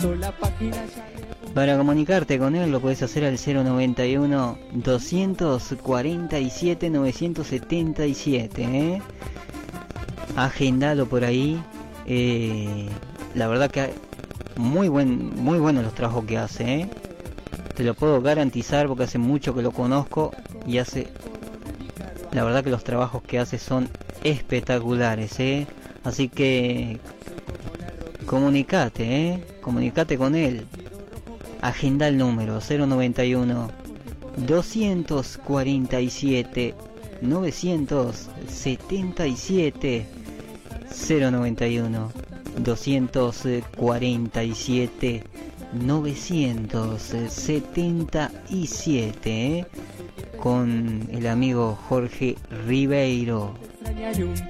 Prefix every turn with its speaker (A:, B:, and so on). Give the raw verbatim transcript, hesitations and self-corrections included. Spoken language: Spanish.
A: Para comunicarte con él lo puedes hacer al cero noventa y uno, doscientos cuarenta y siete, novecientos setenta y siete, ¿eh? Agendalo por ahí. Eh, la verdad que muy buen, muy buenos los trabajos que hace, ¿eh? Te lo puedo garantizar porque hace mucho que lo conozco y hace, la verdad que los trabajos que hace son espectaculares, ¿eh? Así que comunicate, ¿eh? Comunicate con él. Agenda el número cero noventa y uno, doscientos cuarenta y siete, novecientos setenta y siete. cero noventa y uno, doscientos cuarenta y siete, novecientos setenta y siete, ¿eh? Con el amigo Jorge Ribeiro.